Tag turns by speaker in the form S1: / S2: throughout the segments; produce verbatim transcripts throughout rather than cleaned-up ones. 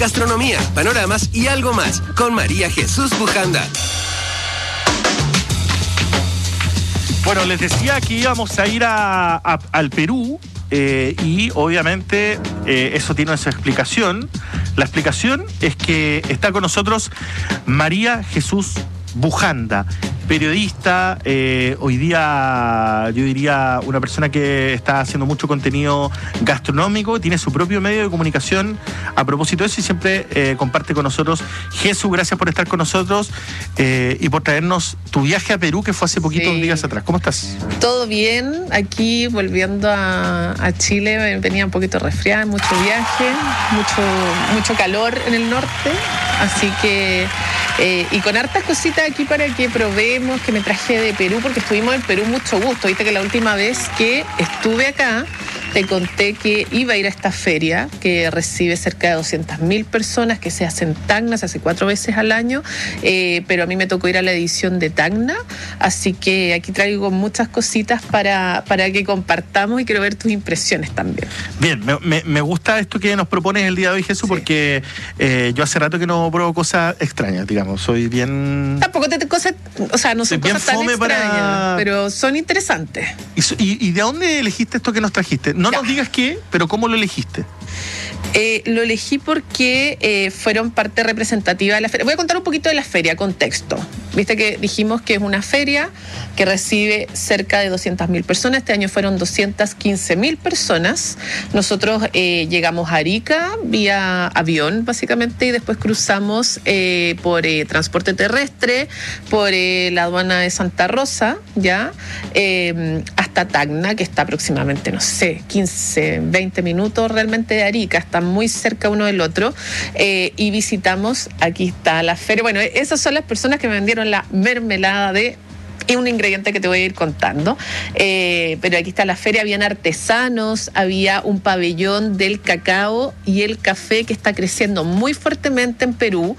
S1: gastronomía, panoramas y algo más con María Jesús Bujanda.
S2: Bueno, les decía que íbamos a ir a, a, al Perú eh, y obviamente eh, eso tiene su explicación. La explicación es que está con nosotros María Jesús Bujanda, periodista, eh, hoy día yo diría una persona que está haciendo mucho contenido gastronómico, tiene su propio medio de comunicación a propósito de eso y siempre eh, comparte con nosotros. Jesús, gracias por estar con nosotros eh, y por traernos tu viaje a Perú que fue hace poquitos sí. días atrás. ¿Cómo estás?
S3: Todo bien, aquí volviendo a, a Chile, venía un poquito resfriada, mucho viaje, mucho, mucho calor en el norte, así que eh, y con hartas cositas aquí para que probemos, que me traje de Perú, porque estuvimos en Perú mucho gusto. Viste que la última vez que estuve acá, te conté que iba a ir a esta feria que recibe cerca de doscientas mil personas, que se hace en Tacna, se hace cuatro veces al año, eh, pero a mí me tocó ir a la edición de Tacna, así que aquí traigo muchas cositas para, para que compartamos y quiero ver tus impresiones también.
S2: Bien, me, me, me gusta esto que nos propones el día de hoy, Jesús, sí. porque eh, yo hace rato que no pruebo cosas extrañas, digamos, soy bien...
S3: Tampoco te cosas, o sea, no son cosas tan extrañas, para... pero son interesantes.
S2: ¿Y, y, ¿Y de dónde elegiste esto que nos trajiste? No ya. nos digas qué, pero ¿cómo lo elegiste?
S3: Eh, lo elegí porque eh, fueron parte representativa de la feria. Voy a contar un poquito de la feria, contexto. Viste que dijimos que es una feria que recibe cerca de doscientas mil personas. Este año fueron doscientas quince mil personas. Nosotros eh, llegamos a Arica vía avión, básicamente, y después cruzamos eh, por eh, transporte terrestre, por eh, la aduana de Santa Rosa, ya, eh, hasta Tacna, que está aproximadamente, no sé, quince, veinte minutos realmente de Arica. Está muy cerca uno del otro, eh, y visitamos, aquí está la feria. Bueno, esas son las personas que me vendieron la mermelada de y un ingrediente que te voy a ir contando, eh, pero aquí está la feria, habían artesanos, había un pabellón del cacao y el café que está creciendo muy fuertemente en Perú,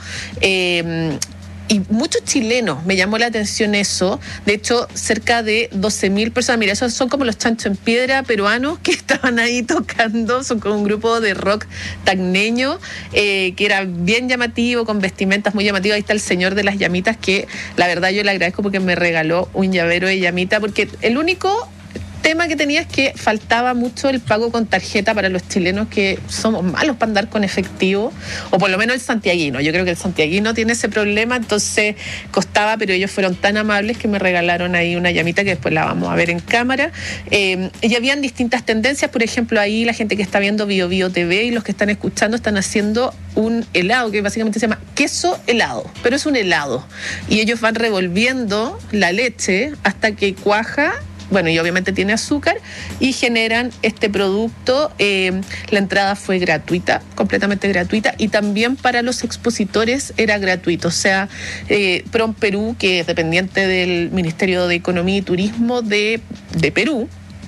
S3: eh, y muchos chilenos, me llamó la atención eso. De hecho, cerca de doce mil personas. Mira, esos son como los Chancho en Piedra peruanos que estaban ahí tocando. Son como un grupo de rock tacneño, eh, que era bien llamativo, con vestimentas muy llamativas. Ahí está el señor de las llamitas, que la verdad yo le agradezco porque me regaló un llavero de llamita, porque el único tema que tenía es que faltaba mucho el pago con tarjeta para los chilenos, que somos malos para andar con efectivo, o por lo menos el santiaguino. Yo creo que el santiaguino tiene ese problema, entonces costaba, pero ellos fueron tan amables que me regalaron ahí una llamita que después la vamos a ver en cámara. Eh, y habían distintas tendencias, por ejemplo, ahí la gente que está viendo Bio Bio T V y los que están escuchando están haciendo un helado que básicamente se llama queso helado, pero es un helado. Y ellos van revolviendo la leche hasta que cuaja. Bueno, y obviamente tiene azúcar, y generan este producto. Eh, la entrada fue gratuita, completamente gratuita, y también para los expositores era gratuito. O sea, eh, Prom Perú, que es dependiente del Ministerio de Economía y Turismo de, de Perú,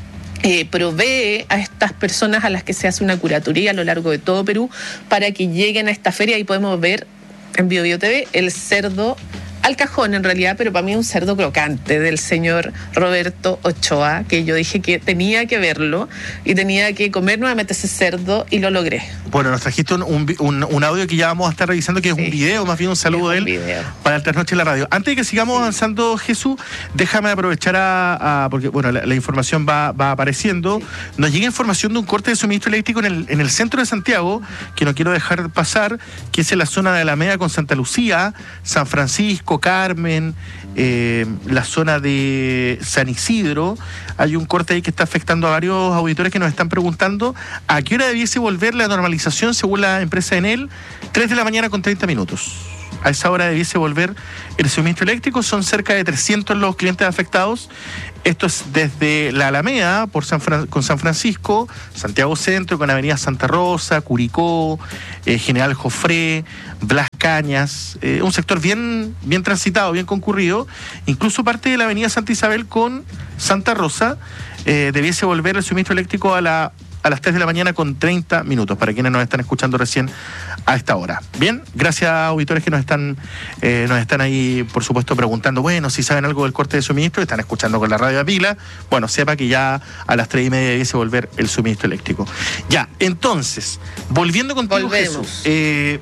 S3: Eh, provee a estas personas a las que se hace una curatoría a lo largo de todo Perú para que lleguen a esta feria. Y podemos ver en Bio Bio T V el cerdo al cajón, en realidad, pero para mí un cerdo crocante del señor Roberto Ochoa, que yo dije que tenía que verlo y tenía que comer nuevamente ese cerdo, y lo logré.
S2: Bueno, nos trajiste un, un, un audio que ya vamos a estar revisando, que es sí. un video, más bien un saludo de él video. Para el Trasnoche en la Radio. Antes de que sigamos sí. avanzando, Jesús, déjame aprovechar a, a porque bueno, la, la información va, va apareciendo. Sí. Nos llega información de un corte de suministro eléctrico en el, en el centro de Santiago, que no quiero dejar pasar, que es en la zona de Alameda con Santa Lucía, San Francisco, Carmen, eh, la zona de San Isidro. Hay un corte ahí que está afectando a varios auditores que nos están preguntando a qué hora debiese volver la normalización según la empresa Enel. tres de la mañana con treinta minutos. A esa hora debiese volver el suministro eléctrico. Son cerca de trescientos los clientes afectados. Esto es desde la Alameda por San Fran- con San Francisco, Santiago Centro, con Avenida Santa Rosa, Curicó, eh, General Jofré, Blas Cañas, eh, un sector bien, bien transitado, bien concurrido. Incluso parte de la Avenida Santa Isabel con Santa Rosa, eh, debiese volver el suministro eléctrico a la a las tres de la mañana con treinta minutos, para quienes nos están escuchando recién a esta hora. Bien, gracias a auditores que nos están eh, nos están ahí, por supuesto, preguntando, bueno, si saben algo del corte de suministro, están escuchando con la radio a pila, bueno, sepa que ya a las tres y media debe volver el suministro eléctrico. Ya, entonces, volviendo contigo,
S3: Volvemos.
S2: Jesús, eh,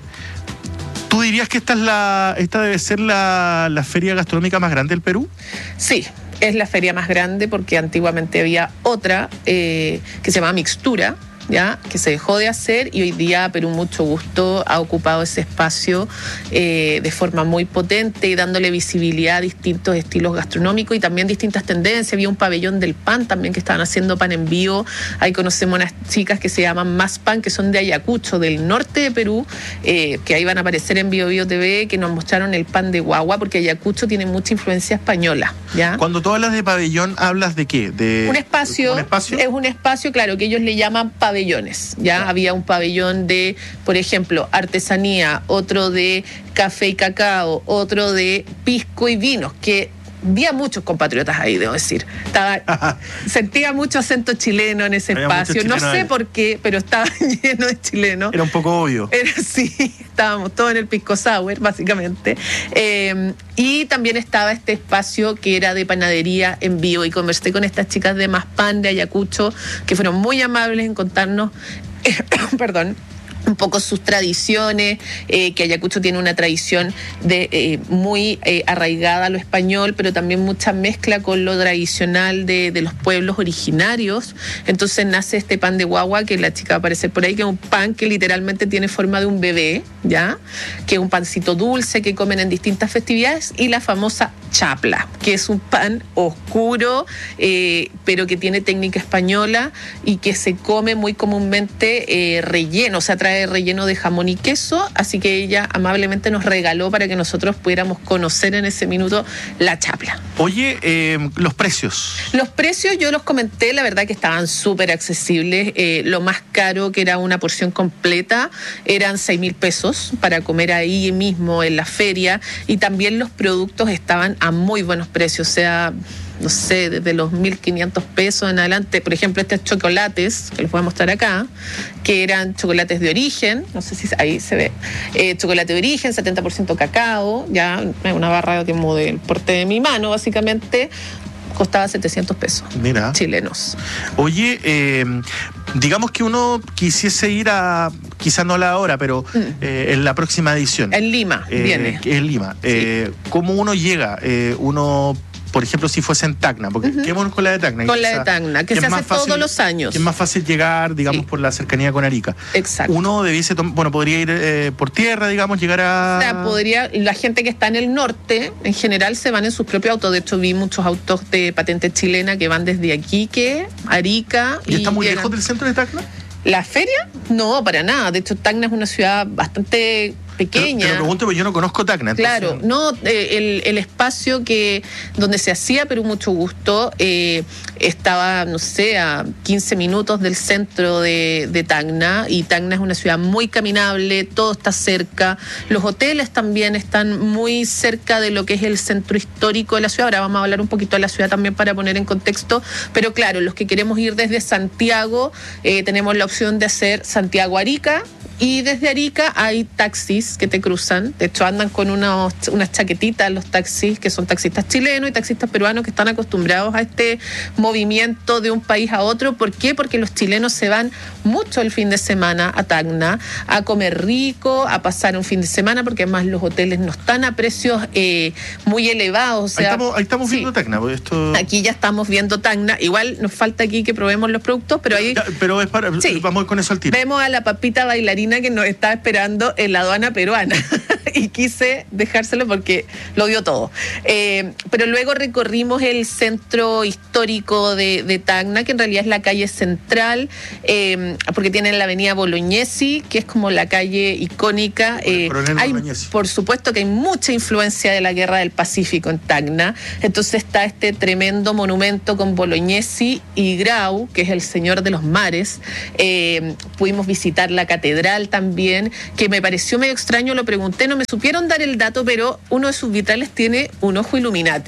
S2: ¿tú dirías que esta es la, esta debe ser la, la feria gastronómica más grande del Perú?
S3: Sí, es la feria más grande porque antiguamente había otra eh, que se llamaba Mixtura, ¿ya? Que se dejó de hacer y hoy día Perú Mucho Gusto ha ocupado ese espacio eh, de forma muy potente y dándole visibilidad a distintos estilos gastronómicos y también distintas tendencias. Había un pabellón del pan también que estaban haciendo pan en vivo. Ahí conocemos unas chicas que se llaman Más Pan, que son de Ayacucho, del norte de Perú, eh, que ahí van a aparecer en Bio Bio T V, que nos mostraron el pan de guagua, porque Ayacucho tiene mucha influencia española, ¿ya?
S2: Cuando tú hablas de pabellón, ¿hablas de qué? De
S3: Un espacio,
S2: ¿Un espacio?
S3: Es un espacio, claro, que ellos le llaman pabellones. Ya
S2: Ya.
S3: había un pabellón de, por ejemplo, artesanía, otro de café y cacao, otro de pisco y vinos, que había muchos compatriotas ahí, debo decir. Estaba, sentía mucho acento chileno en ese
S2: Había
S3: espacio.
S2: mucho
S3: No
S2: chileno
S3: sé
S2: ahí.
S3: por qué, pero estaba lleno de chilenos.
S2: Era un poco obvio.
S3: Era así, estábamos todos en el pisco sour, básicamente. Eh, y también estaba este espacio que era de panadería en vivo. Y conversé con estas chicas de Más Pan de Ayacucho, que fueron muy amables en contarnos, eh, perdón, un poco sus tradiciones, eh, que Ayacucho tiene una tradición de eh, muy eh, arraigada a lo español, pero también mucha mezcla con lo tradicional de, de los pueblos originarios. Entonces nace este pan de guagua, que la chica va a aparecer por ahí, que es un pan que literalmente tiene forma de un bebé, ¿ya? Que es un pancito dulce que comen en distintas festividades, y la famosa chapla, que es un pan oscuro, eh, pero que tiene técnica española y que se come muy comúnmente eh, relleno, o sea, trae relleno de jamón y queso, así que ella amablemente nos regaló para que nosotros pudiéramos conocer en ese minuto la chapla.
S2: Oye, eh, los precios.
S3: Los precios yo los comenté, la verdad que estaban súper accesibles. Eh, lo más caro, que era una porción completa, eran seis mil pesos para comer ahí mismo en la feria, y también los productos estaban a muy buenos precios, o sea, no sé, desde los mil quinientos pesos en adelante. Por ejemplo, estos chocolates, que les voy a mostrar acá, que eran chocolates de origen, no sé si ahí se ve, eh, chocolate de origen, setenta por ciento cacao, ya una barra como del porte de mi mano, básicamente, costaba setecientos pesos.
S2: Mira.
S3: Chilenos.
S2: Oye, eh, digamos que uno quisiese ir a, quizás no a la hora, pero mm. eh, en la próxima edición.
S3: En Lima,
S2: eh,
S3: viene.
S2: En Lima. Sí. Eh, ¿Cómo uno llega? Eh, uno... Por ejemplo, si fuese en Tacna, porque uh-huh. ¿qué con la de Tacna?
S3: Con la de Tacna, que se hace fácil, todos los años.
S2: Que es más fácil llegar, digamos, sí. por la cercanía con Arica.
S3: Exacto.
S2: Uno debiese, bueno, podría ir eh, por tierra, digamos, llegar a...
S3: O sea, podría, la gente que está en el norte, en general, se van en sus propios autos. De hecho, vi muchos autos de patente chilena que van desde Iquique, Arica...
S2: ¿Y, y está muy
S3: llegan...
S2: lejos del centro de Tacna?
S3: ¿La feria? No, para nada. De hecho, Tacna es una ciudad bastante pequeña.
S2: Te lo pregunto, porque yo no conozco Tacna. Entonces...
S3: Claro, no, eh, el, el espacio que donde se hacía Perú Mucho Gusto eh, estaba, no sé, a quince minutos del centro de, de Tacna, y Tacna es una ciudad muy caminable, todo está cerca. Los hoteles también están muy cerca de lo que es el centro histórico de la ciudad. Ahora vamos a hablar un poquito de la ciudad también para poner en contexto, pero claro, los que queremos ir desde Santiago, eh, tenemos la opción de hacer Santiago-Arica, y desde Arica hay taxis que te cruzan. De hecho, andan con unos, unas chaquetitas los taxis, que son taxistas chilenos y taxistas peruanos que están acostumbrados a este movimiento de un país a otro. ¿Por qué? Porque los chilenos se van mucho el fin de semana a Tacna a comer rico, a pasar un fin de semana, porque además los hoteles no están a precios eh, muy elevados. O sea,
S2: ahí estamos, ahí estamos
S3: sí.
S2: viendo Tacna. Esto...
S3: Aquí ya estamos viendo Tacna. Igual nos falta aquí que probemos los productos, pero ahí...
S2: Ya, pero es para... Sí. Vamos con eso al tiro.
S3: Vemos a la papita bailarina que nos está esperando en la aduana peruana y quise dejárselo porque lo dio todo. Eh, pero luego recorrimos el centro histórico de, de Tacna, que en realidad es la calle central, eh, porque tienen la avenida Bolognesi, que es como la calle icónica. Eh, hay, por supuesto que hay mucha influencia de la Guerra del Pacífico en Tacna. Entonces está este tremendo monumento con Bolognesi y Grau, que es el señor de los mares. Eh, pudimos visitar la catedral también, que me pareció medio extraño, lo pregunté, no me supieron dar el dato, pero uno de sus vitrales tiene un ojo Illuminati.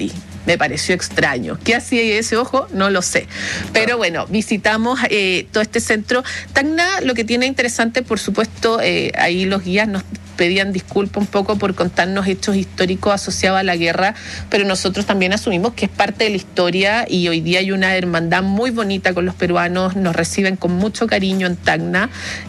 S3: me pareció extraño. ¿Qué hacía ese ojo? No lo sé. Pero bueno, visitamos eh, todo este centro. Tacna, lo que tiene interesante, por supuesto, eh, ahí los guías nos pedían disculpas un poco por contarnos hechos históricos asociados a la guerra, pero nosotros también asumimos que es parte de la historia y hoy día hay una hermandad muy bonita con los peruanos, nos reciben con mucho cariño en Tacna,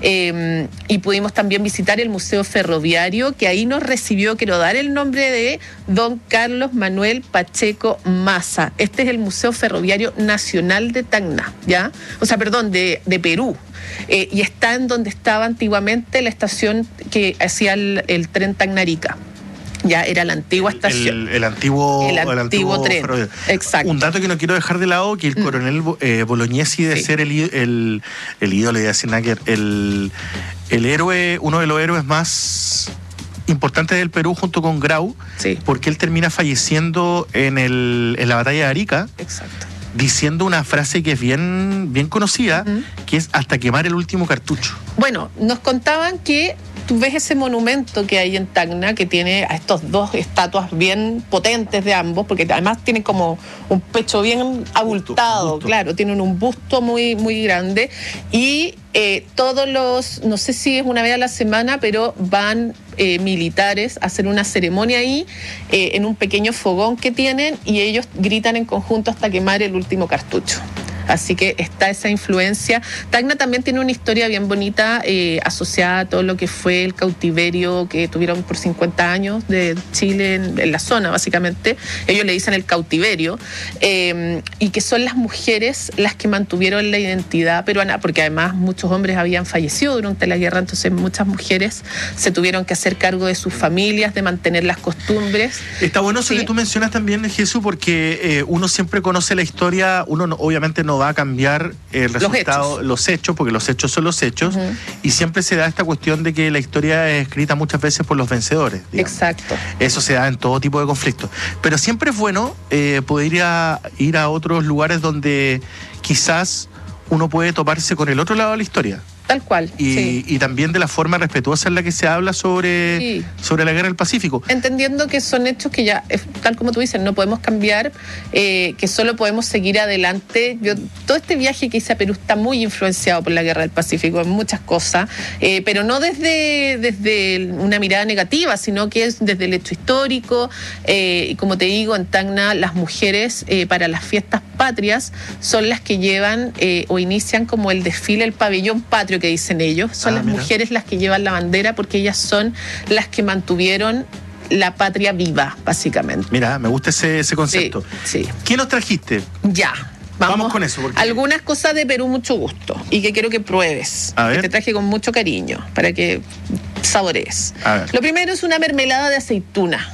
S3: eh, y pudimos también visitar el Museo Ferroviario, que ahí nos recibió, quiero dar el nombre de don Carlos Manuel Pacheco Maza. Este es el Museo Ferroviario Nacional de Tacna, ¿ya? O sea, perdón, de, de Perú. Eh, y está en donde estaba antiguamente la estación que hacía el, el tren Tacna-Arica. Ya era la antigua estación.
S2: El, el, el antiguo,
S3: el antiguo, el antiguo tren.
S2: Ferroviario.
S3: Exacto.
S2: Un dato que no quiero dejar de lado, que el coronel eh, Bolognesi de sí. ser el, el, el ídolo, de decir el, el héroe, uno de los héroes más importantes del Perú junto con Grau,
S3: sí.
S2: porque él termina falleciendo en, el, en la batalla de Arica.
S3: Exacto.
S2: Diciendo una frase que es bien, bien conocida, uh-huh. que es hasta quemar el último cartucho.
S3: Bueno, nos contaban que tú ves ese monumento que hay en Tacna, que tiene a estos dos estatuas bien potentes de ambos, porque además tienen como un pecho bien abultado, busto, claro, tienen un busto muy, muy grande, y eh, todos los, no sé si es una vez a la semana, pero van eh, militares a hacer una ceremonia ahí, eh, en un pequeño fogón que tienen, y ellos gritan en conjunto hasta quemar el último cartucho. Así que está esa influencia. Tacna también tiene una historia bien bonita eh, asociada a todo lo que fue el cautiverio que tuvieron por cincuenta años de Chile en, en la zona, básicamente. Ellos le dicen el cautiverio, eh, y que son las mujeres las que mantuvieron la identidad peruana, porque además muchos hombres habían fallecido durante la guerra, entonces muchas mujeres se tuvieron que hacer cargo de sus familias, de mantener las costumbres.
S2: Está bueno eso
S3: sí.
S2: que tú mencionas también, Jesús, porque eh, uno siempre conoce la historia, uno no, obviamente no va a cambiar el resultado, los hechos, los hechos porque los hechos son los hechos, uh-huh. y siempre se da esta cuestión de que la historia es escrita muchas veces por los vencedores, digamos.
S3: Exacto.
S2: Eso se da en todo tipo de conflictos. Pero siempre es bueno eh, poder ir a, ir a otros lugares donde quizás uno puede toparse con el otro lado de la historia.
S3: Tal cual.
S2: Y,
S3: sí.
S2: y también de la forma respetuosa en la que se habla sobre, sí. sobre la guerra del Pacífico.
S3: Entendiendo que son hechos que ya, tal como tú dices, no podemos cambiar, eh, que solo podemos seguir adelante. Yo, todo este viaje que hice a Perú está muy influenciado por la guerra del Pacífico en muchas cosas, eh, pero no desde, desde una mirada negativa, sino que es desde el hecho histórico. Eh, y como te digo, en Tacna las mujeres eh, para las fiestas patrias son las que llevan eh, o inician como el desfile, el pabellón patrio que dicen ellos, son ah, las mira. mujeres las que llevan la bandera, porque ellas son las que mantuvieron la patria viva, básicamente.
S2: Mira, me gusta ese, ese concepto.
S3: Sí, sí.
S2: ¿Qué nos trajiste?
S3: Ya. Vamos,
S2: vamos con eso. Porque...
S3: algunas cosas de Perú, mucho gusto, y que quiero que pruebes.
S2: A ver.
S3: Que te traje con mucho cariño, para que saborees.
S2: A ver.
S3: Lo primero es una mermelada de aceituna.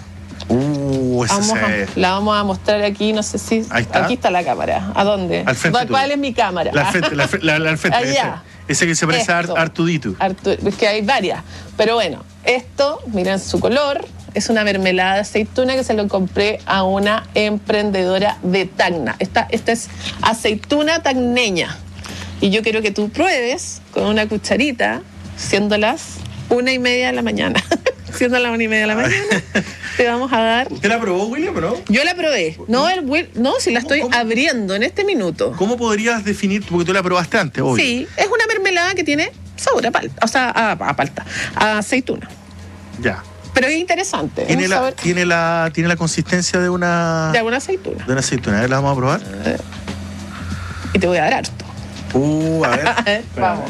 S2: Uh, esa
S3: vamos
S2: se...
S3: a, la vamos a mostrar aquí, no sé si...
S2: Ahí está.
S3: Aquí está la cámara. ¿A dónde?
S2: Al frente.
S3: ¿Cuál es mi cámara?
S2: La al frente, la, la, la al frente.
S3: Allá.
S2: Ese, ese que se parece
S3: Esto.
S2: a Artudito.
S3: Artu... Es que hay varias. Pero bueno, esto, miren su color, es una mermelada de aceituna que se lo compré a una emprendedora de Tacna. Esta, esta es aceituna tacneña. Y yo quiero que tú pruebes con una cucharita, siendo las una y media de la mañana. Siendo las una y media de la mañana, te vamos a dar...
S2: ¿Usted la probó, William, o no?
S3: Yo la probé. No, el, no si la estoy ¿Cómo? abriendo en este minuto.
S2: ¿Cómo podrías definir, porque tú la probaste antes, obvio?
S3: Sí, es una mermelada que tiene sabor a palta, o sea, a, a palta, a aceituna.
S2: Ya.
S3: Pero es interesante.
S2: Tiene la, tiene la tiene la consistencia de una...
S3: De una aceituna.
S2: De una aceituna. A ver, la vamos a probar.
S3: Eh, y te voy a dar harto.
S2: Uh, a ver.
S3: Vamos.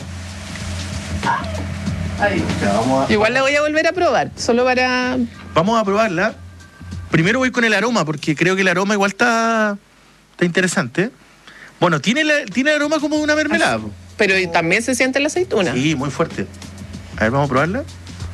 S3: Ahí. Ya, vamos a... Igual la voy a volver a probar, solo para...
S2: Vamos a probarla. Primero voy con el aroma, porque creo que el aroma igual está, está interesante. Bueno, tiene, la, tiene el aroma como de una mermelada.
S3: Así. Pero oh. también se siente la aceituna.
S2: Sí, muy fuerte. A ver, vamos a probarla.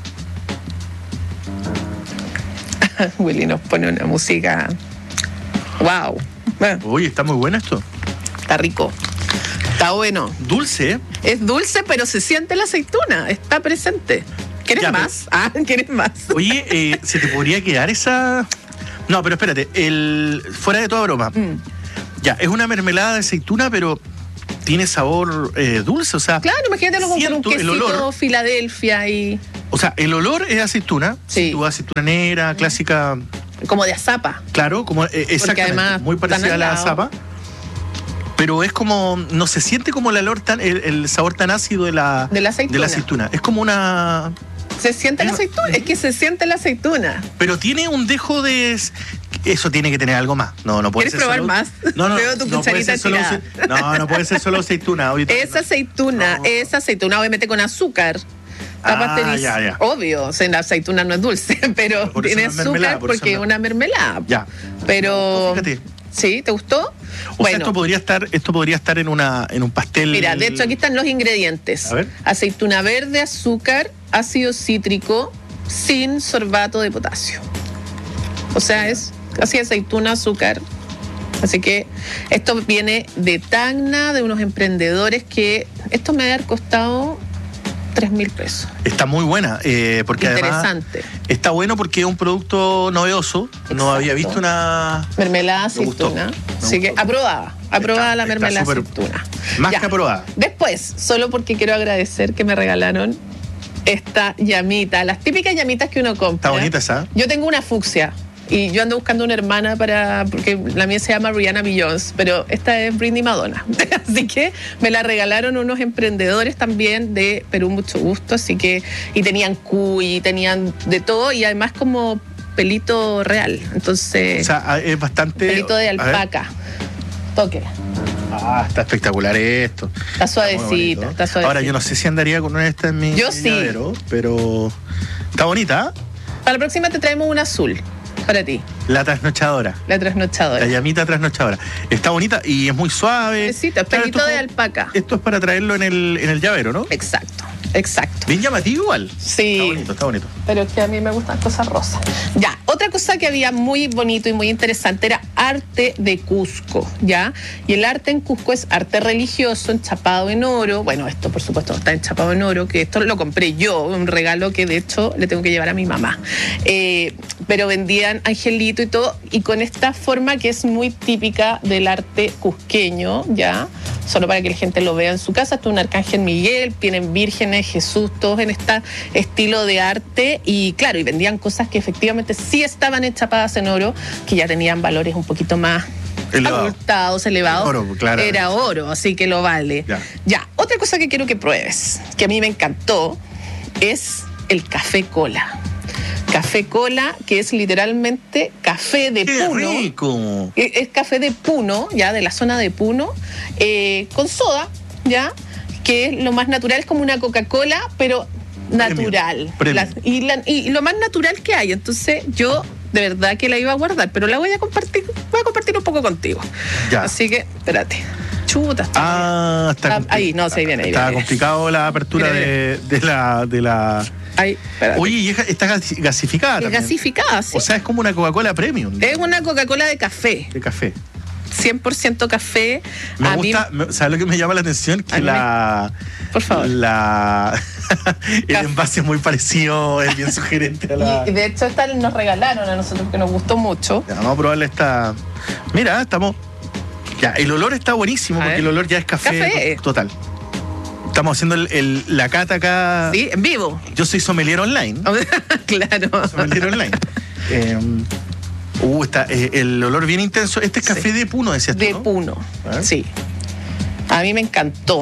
S3: Willy nos pone una música... ¡Wow!
S2: Uy, está muy bueno esto.
S3: Está rico. Está bueno.
S2: Dulce, ¿eh?
S3: Es dulce, pero se siente la aceituna. Está presente. ¿Quieres ya, más? Pero... Ah, ¿quieres más?
S2: Oye, eh, ¿se te podría quedar esa...? No, pero espérate. El... Fuera de toda broma. Mm. Ya, es una mermelada de aceituna, pero tiene sabor eh, dulce, o sea...
S3: Claro, imagínatelo con un quesito olor, Filadelfia y...
S2: O sea, el olor es aceituna.
S3: Sí.
S2: Tu aceituna negra, clásica...
S3: como de azapa.
S2: Claro, como eh, exactamente,
S3: además
S2: muy parecida a la
S3: lado.
S2: azapa. Pero es como, no se siente como el olor tan, el, el sabor tan ácido de la,
S3: de la aceituna.
S2: De la aceituna. Es como una...
S3: Se siente la aceituna, es que se siente la aceituna.
S2: Pero tiene un dejo de... Eso tiene que tener algo más. No, no puede
S3: ¿Quieres
S2: ser
S3: probar
S2: solo...
S3: más?
S2: No, no,
S3: Veo tu
S2: no puede
S3: cucharita
S2: ser solo...
S3: tirada.
S2: No, no puede ser solo aceituna. Ahorita,
S3: Esa
S2: no.
S3: aceituna,
S2: No.
S3: esa aceituna obviamente con azúcar. Está
S2: Ah,
S3: pasteurizada.
S2: ya, ya.
S3: Obvio, o sea, la aceituna no es dulce, pero
S2: Por eso
S3: tiene
S2: no es mermelada,
S3: azúcar
S2: por eso
S3: porque es
S2: no.
S3: una mermelada.
S2: Ya.
S3: Pero...
S2: Fíjate.
S3: ¿Sí? ¿Te gustó?
S2: O
S3: bueno,
S2: sea, esto podría estar, esto podría estar en una, en un pastel.
S3: mira, de hecho aquí están los ingredientes.
S2: A ver.
S3: Aceituna verde, azúcar, ácido cítrico, sin sorbato de potasio. O sea, es casi aceituna, azúcar. Así que esto viene de Tacna, de unos emprendedores que esto me ha costado tres mil pesos.
S2: Está muy buena, eh, porque
S3: Interesante.
S2: además está bueno porque es un producto novedoso.
S3: Exacto.
S2: No había visto una...
S3: Mermelada
S2: Me gustó,
S3: aceituna.
S2: me
S3: Así que
S2: gustó.
S3: aprobada. Aprobada
S2: Está-
S3: la
S2: está
S3: mermelada
S2: súper-
S3: aceituna.
S2: Más
S3: Ya.
S2: que aprobada.
S3: Después, solo porque quiero agradecer que me regalaron esta llamita, las típicas llamitas que uno compra.
S2: Está bonita esa.
S3: Yo tengo una fucsia y yo ando buscando una hermana para, porque la mía se llama Rihanna Beyoncé, pero esta es Britney Madonna. Así que me la regalaron unos emprendedores también de Perú, mucho gusto. Así que, y tenían cuy, tenían de todo y además como pelito real. Entonces,
S2: O sea, es bastante...
S3: pelito de
S2: a ver.
S3: alpaca. Toque.
S2: Ah, está espectacular esto.
S3: Está
S2: muy
S3: suavecita,
S2: bonito.
S3: está suavecita.
S2: Ahora, yo no sé si andaría con una de estas en mi
S3: Yo sí.
S2: llavero, pero está bonita. ¿eh?
S3: Para la próxima te traemos un azul para ti,
S2: La trasnochadora.
S3: la trasnochadora.
S2: La llamita trasnochadora. Está bonita y es muy suave.
S3: Necesito,
S2: Claro,
S3: pelito
S2: esto
S3: de
S2: es-
S3: alpaca.
S2: Esto es para traerlo en el, en el llavero, ¿no?
S3: Exacto, exacto.
S2: Bien llamativo igual.
S3: Sí.
S2: Está bonito, está bonito.
S3: Pero es que a mí me gustan cosas rosas. Ya, otra cosa que había muy bonito y muy interesante era arte de Cusco, ¿ya? Y el arte en Cusco es arte religioso, enchapado en oro. Bueno, esto por supuesto está enchapado en oro, que esto lo compré yo, un regalo que de hecho le tengo que llevar a mi mamá. Eh, pero vendían angelito y todo, y con esta forma que es muy típica del arte cusqueño, ¿ya? Solo para que la gente lo vea en su casa. Esto es un arcángel Miguel, tienen vírgenes, Jesús, todos en este estilo de arte. Y claro, y vendían cosas que efectivamente sí estaban enchapadas en oro, que ya tenían valores un poquito más
S2: Elevado.
S3: abultados, elevados.
S2: Oro, claro.
S3: Era oro, así que lo vale.
S2: Ya.
S3: Ya, otra cosa que quiero que pruebes, que a mí me encantó, es el café cola. Café cola, que es literalmente café de
S2: ¡Qué
S3: Puno.
S2: rico!
S3: Es es café de Puno, ya de la zona de Puno, eh, con soda, ya, que es lo más natural, es como una Coca-Cola, pero natural.
S2: Premium.
S3: Las- y, la- y lo más natural que hay. Entonces yo de verdad que la iba a guardar, pero la voy a compartir, voy a compartir un poco contigo.
S2: Ya.
S3: Así que, espérate. Chuta, está
S2: Ah, está
S3: Ah, ahí, no, sí, viene, ahí
S2: Está
S3: viene.
S2: complicado la apertura
S3: Viene,
S2: de, de la... De la...
S3: ahí, espérate.
S2: Oye, y es- está gas- gasificada
S3: es
S2: también.
S3: gasificada, sí.
S2: O sea, es como una Coca-Cola Premium
S3: Es una Coca-Cola de café,
S2: de café.
S3: cien por ciento café.
S2: Me
S3: A mí-
S2: gusta, me- ¿sabes lo que me llama la atención?
S3: A
S2: Que
S3: mí me-
S2: la...
S3: Por favor.
S2: La... el
S3: Café.
S2: envase es muy parecido, es bien sugerente a la...
S3: Y de hecho esta nos regalaron a nosotros porque nos gustó mucho.
S2: Ya, vamos a probarle esta... Mira, estamos... Ya, el olor está buenísimo
S3: A
S2: porque
S3: ver.
S2: el olor ya es café,
S3: Café.
S2: to- total. Estamos haciendo el- el- la cata acá.
S3: Sí, en vivo.
S2: Yo soy sommelier online.
S3: Claro.
S2: Sommelier online. Eh, uh, está, eh, el olor bien intenso. Este es café
S3: Sí.
S2: de Puno, decías tú,
S3: De
S2: ¿no?
S3: Puno.
S2: A ver.
S3: Sí. A mí me encantó.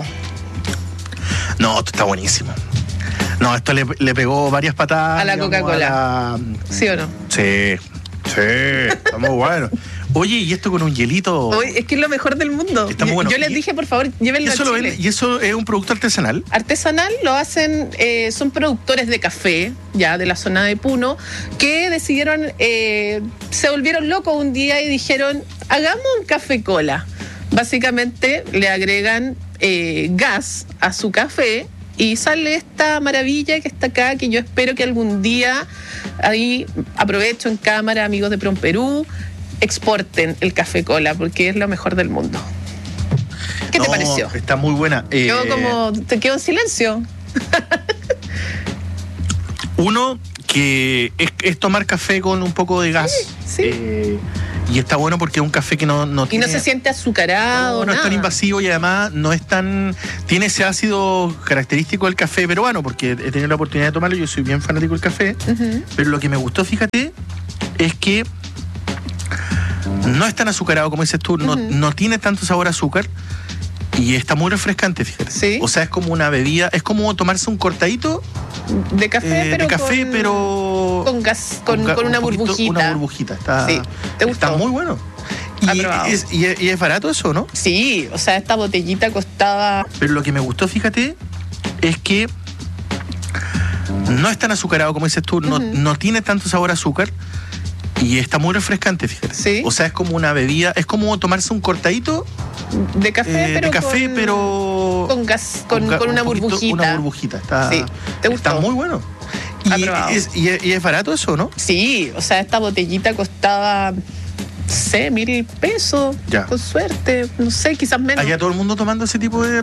S2: No, esto está buenísimo. No, esto le, le pegó varias patadas.
S3: A la
S2: digamos,
S3: Coca-Cola.
S2: a la-
S3: ¿Sí o no?
S2: Sí, sí, está muy bueno. Oye, y esto con un hielito.
S3: Hoy es que es lo mejor del mundo.
S2: Está muy
S3: Yo-
S2: bueno.
S3: Yo les
S2: Y-
S3: dije, por favor, llévenlo
S2: ¿Y eso,
S3: a
S2: lo
S3: Chile.
S2: venden? ¿Y eso es un producto artesanal?
S3: Artesanal lo hacen, eh, son productores de café, ya de la zona de Puno, que decidieron, eh, se volvieron locos un día y dijeron, hagamos un café cola. Básicamente le agregan eh, gas a su café y sale esta maravilla que está acá, que yo espero que algún día, ahí aprovecho en cámara, amigos de Prom Perú, exporten el café cola, porque es lo mejor del mundo. ¿Qué te
S2: No,
S3: pareció?
S2: Está muy buena. Eh,
S3: Yo como te quedo en silencio.
S2: Uno, que es, es tomar café con un poco de gas.
S3: Sí, sí.
S2: Eh, y está bueno porque es un café que no, no
S3: Y
S2: tiene...
S3: no se siente azucarado.
S2: No, no es tan
S3: nada.
S2: invasivo y además no es tan... Tiene ese ácido característico del café peruano, porque he tenido la oportunidad de tomarlo, yo soy bien fanático del café,
S3: Ujú.
S2: pero lo que me gustó, fíjate, es que no es tan azucarado como dices tú, no,
S3: Ujú.
S2: no tiene tanto sabor a azúcar y está muy refrescante, fíjate.
S3: Sí.
S2: O sea, es como una bebida, es como tomarse un cortadito
S3: De café,
S2: eh,
S3: pero
S2: de café,
S3: con,
S2: pero
S3: con gas, con,
S2: ga-
S3: con una
S2: un poquito-
S3: burbujita.
S2: Una burbujita. Está,
S3: Sí. ¿Te gustó?
S2: está muy bueno. Y
S3: Aprobado.
S2: es, y, es, y es barato eso, ¿no?
S3: Sí, o sea, esta botellita costaba.
S2: Pero lo que me gustó, fíjate, es que no es tan azucarado como dices tú, no,
S3: Ujú.
S2: no tiene tanto sabor a azúcar y está muy refrescante, fíjate.
S3: Sí.
S2: O sea, es como una bebida, es como tomarse un cortadito
S3: De café,
S2: eh,
S3: pero
S2: de café,
S3: con,
S2: pero
S3: con gas, con,
S2: ga-
S3: con una
S2: un poquito-
S3: burbujita.
S2: Una burbujita. Está,
S3: Sí. ¿Te gustó?
S2: está muy bueno. Y
S3: Aprobado.
S2: es, y, es, y es barato eso, ¿no?
S3: Sí, o sea, esta botellita costaba, no sé, mil pesos,
S2: Ya.
S3: con suerte, no sé, quizás menos.
S2: Allá todo el mundo tomando ese tipo de